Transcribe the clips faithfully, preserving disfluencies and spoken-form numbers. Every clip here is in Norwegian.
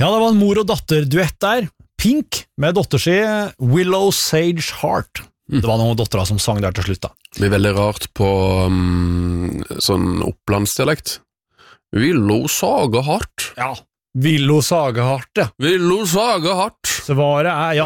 Ja, det var en mor- og datter-duett der. Pink med dotter si Willow Sage Heart. Det var noen dottera som sang der til slutt da. Det blir veldig rart på um, sånn opplandsdialekt. Willow Saga Heart. Ja, Willow Saga Heart, ja. Willow Saga Heart. Svaret er ja.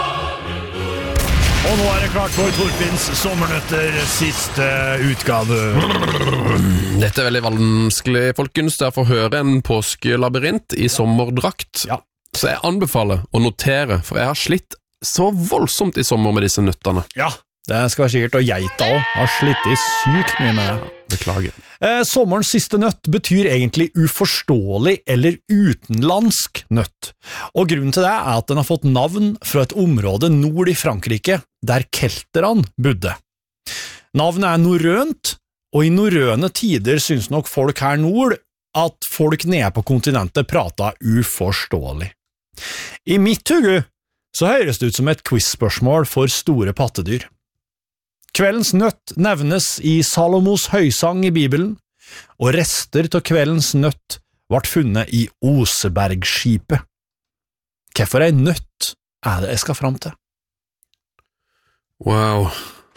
Og nå er det klart for Torfinns sommernøtter siste utgave. Dette er veldig vanskelig, folkens. Det er for å høre en påskelabyrint i sommerdrakt. Ja. Så jeg anbefaler å notere, for jeg har slitt så voldsomt i sommer med disse nøttene. Ja, det skal være sikkert, og geita også har slitt i sykt mye med det. Beklager. Eh, sommerens siste nøtt betyr egentlig uforståelig eller utenlandsk nøtt. Og grunnen til det er at den har fått navn fra et område nord i Frankrike, der kelterne bodde. Navnet er norrønt, og i norrøne tider synes nok folk her nord at folk nede på kontinentet prater uforståelig. I mitt hugge så høres det ut som et quiz-spørsmål for store pattedyr. Kveldens nøtt nevnes i Salomos høysang i Bibelen, og rester til kveldens nøtt ble funnet i Osebergskipet. Hvorfor en nøtt er det jeg skal fram til? Wow.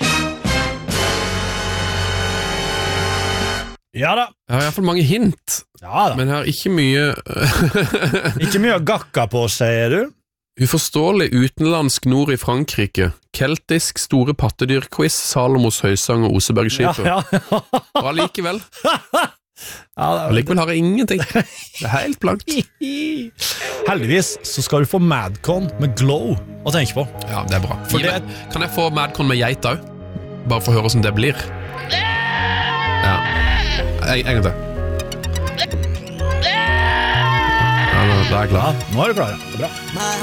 Ja da. Jeg har i hvert fall mange hint, Ja da. men jeg har ikke mye... Ikke mye å gakka på, sier du? Uforståelig utenlandsk nord i Frankrike, keltisk store pattedyrquiz, Salomos høysang og Osebergskipet. Ja, ja. Og allikevel, ja, det er allikevel har jeg ingenting. Det er helt blankt. Heldigvis så skal du få Madcon med Glow å tenke på. Ja, det er bra. For Gi det- meg- Kan jeg få Madcon med geit også? Bare for å høre hvordan det blir. Ja. En, en gang til. Ja, da er jeg klar. Ja, nå er du klar, ja. Det er bra.